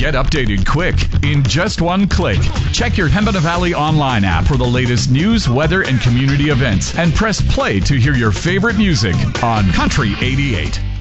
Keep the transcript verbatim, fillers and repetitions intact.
Get updated quick in just one click. Check your Pembina Valley online app for the latest news, weather, and community events, and press play to hear your favorite music on Country eighty-eight.